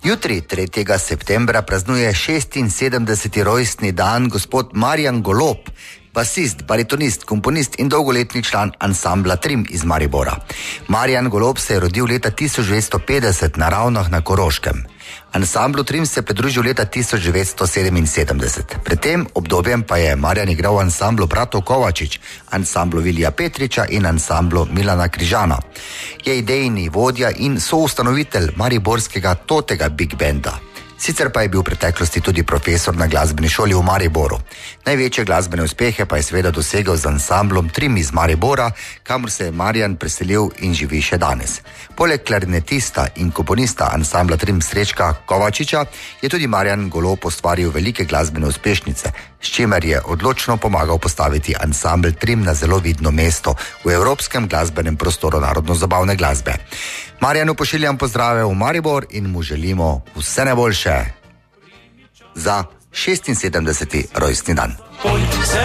Jutri, 3. septembra, praznuje 76. rojstni dan gospod Marjan Golob, basist, baritonist, komponist in dolgoletni član ansambla Trim iz Maribora. Marjan Golob se je rodil leta 1950 na Ravnah na Koroškem. Ansamblu Trim se je pridružil leta 1977. Pred tem obdobjem pa je Marjan igral v ansamblu bratov Kovačič, ansamblu Vilija Petriča in ansamblu Milana Križana. Je idejni vodja in soustanovitelj mariborskega Totega Big Banda. Sicer pa je bil v preteklosti tudi profesor na glasbeni šoli v Mariboru. Največje glasbene uspehe pa je seveda dosegel z ansamblom Trim iz Maribora, kamor se je Marjan preselil in živi še danes. Poleg klarinetista in komponista ansambla Trim Srečka Kovačiča je tudi Marjan Golob ustvaril velike glasbene uspešnice, s čimer je odločno pomagal postaviti ansambl Trim na zelo vidno mesto v evropskem glasbenem prostoru narodno-zabavne glasbe. Marjanu pošiljam pozdrave v Maribor in mu želimo vse najboljše za 76. rojstni dan.